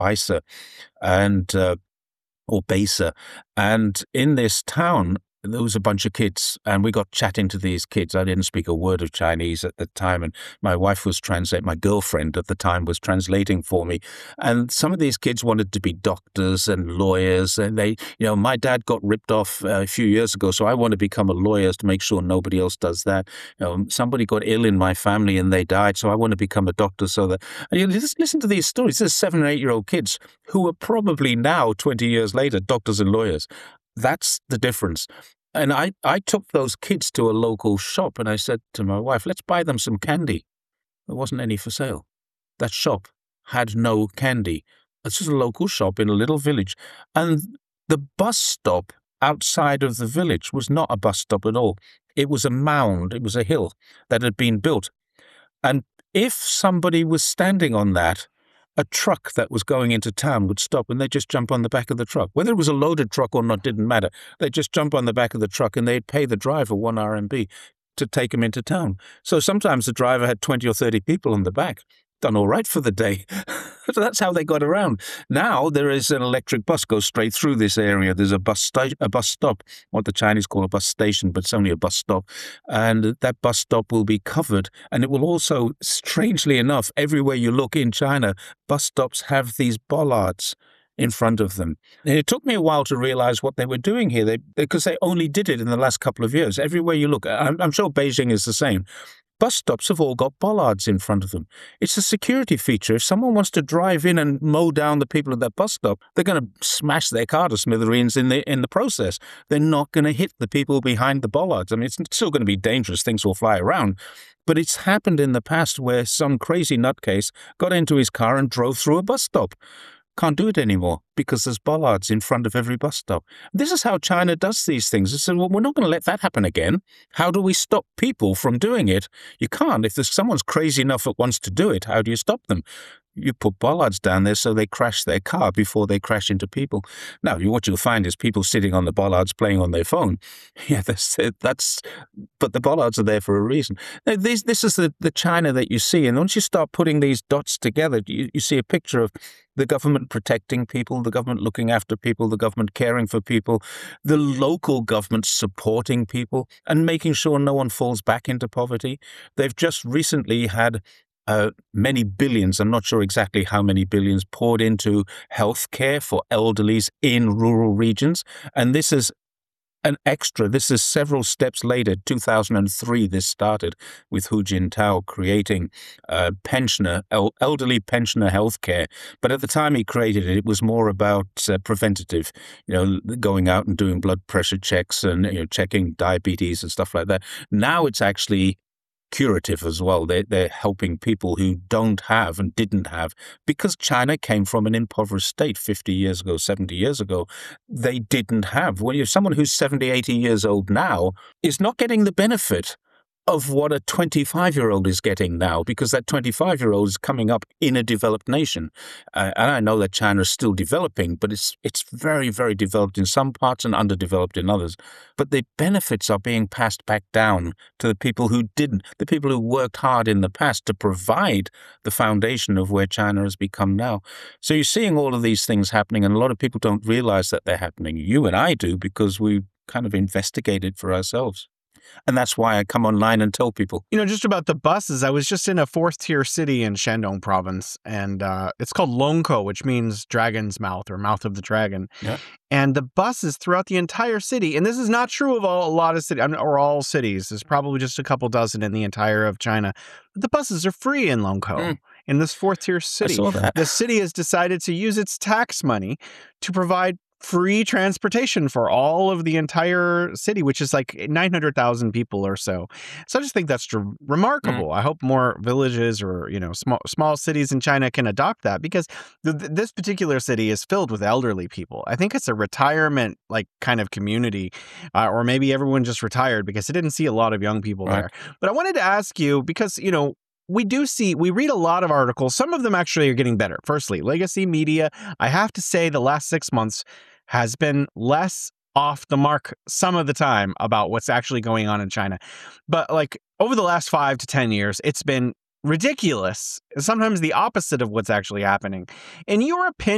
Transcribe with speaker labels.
Speaker 1: Beisa, and or Besa. And in this town, there was a bunch of kids, and we got chatting to these kids. I didn't speak a word of Chinese at the time, and my wife was translating. My girlfriend at the time was translating for me. And some of these kids wanted to be doctors and lawyers, and my dad got ripped off a few years ago, so I want to become a lawyer to make sure nobody else does that. Somebody got ill in my family and they died, so I want to become a doctor so that. And just listen to these stories. There's 7 or 8-year-old kids who are probably now, 20 years later, doctors and lawyers. That's the difference. And I took those kids to a local shop and I said to my wife, let's buy them some candy. There wasn't any for sale. That shop had no candy. This was a local shop in a little village. And the bus stop outside of the village was not a bus stop at all. It was a mound. It was a hill that had been built. And if somebody was standing on that, a truck that was going into town would stop and they'd just jump on the back of the truck. Whether it was a loaded truck or not didn't matter. They'd just jump on the back of the truck and they'd pay the driver 1 RMB to take them into town. So sometimes the driver had 20 or 30 people on the back. Done all right for the day. So that's how they got around. Now there is an electric bus goes straight through this area. There's a bus stop, what the Chinese call a bus station, but it's only a bus stop. And that bus stop will be covered. And it will also, strangely enough, everywhere you look in China, bus stops have these bollards in front of them. And it took me a while to realize what they were doing here, because they only did it in the last couple of years. Everywhere you look, I'm sure Beijing is the same. Bus stops have all got bollards in front of them. It's a security feature. If someone wants to drive in and mow down the people at that bus stop, they're going to smash their car to smithereens in the process. They're not going to hit the people behind the bollards. I mean, it's still going to be dangerous. Things will fly around. But it's happened in the past where some crazy nutcase got into his car and drove through a bus stop. Can't do it anymore because there's bollards in front of every bus stop. This is how China does these things. They said, well, we're not going to let that happen again. How do we stop people from doing it? You can't. If there's someone's crazy enough that wants to do it, how do you stop them? You put bollards down there so they crash their car before they crash into people. Now, what you'll find is people sitting on the bollards playing on their phone. Yeah, but the bollards are there for a reason. Now, this is the China that you see. And once you start putting these dots together, you see a picture of the government protecting people, the government looking after people, the government caring for people, the local government supporting people and making sure no one falls back into poverty. They've just recently had many billions, I'm not sure exactly how many billions, poured into healthcare for elderlies in rural regions. And this is an extra. This is several steps later. 2003, this started with Hu Jintao creating elderly pensioner healthcare. But at the time he created it, it was more about preventative, going out and doing blood pressure checks and checking diabetes and stuff like that. Now it's actually curative as well. They're helping people who don't have and didn't have, because China came from an impoverished state 50 years ago, 70 years ago. They didn't have. When you're someone who's 70, 80 years old now is not getting the benefit of what a 25-year-old is getting now, because that 25-year-old is coming up in a developed nation. And I know that China is still developing, but it's very, very developed in some parts and underdeveloped in others. But the benefits are being passed back down to the people who didn't, the people who worked hard in the past to provide the foundation of where China has become now. So you're seeing all of these things happening, and a lot of people don't realize that they're happening. You and I do, because we kind of investigate it for ourselves. And that's why I come online and tell people.
Speaker 2: Just about the buses, I was just in a 4th-tier city in Shandong province, and it's called Longkou, which means dragon's mouth or mouth of the dragon.
Speaker 1: Yeah.
Speaker 2: And the buses throughout the entire city, and this is not true of a lot of cities, or all cities. There's probably just a couple dozen in the entire of China. But the buses are free in Longkou. In this 4th-tier city.
Speaker 1: I saw that.
Speaker 2: The city has decided to use its tax money to provide free transportation for all of the entire city, which is like 900,000 people or so. So I just think that's remarkable. I hope more villages or, small cities in China can adopt that, because this particular city is filled with elderly people. I think it's a retirement kind of community, or maybe everyone just retired because I didn't see a lot of young people there. But I wanted to ask you, because, we read a lot of articles. Some of them actually are getting better. Firstly, legacy media, I have to say the last 6 months has been less off the mark some of the time about what's actually going on in China. But over the last 5 to 10 years, it's been ridiculous. Sometimes the opposite of what's actually happening. In your opinion,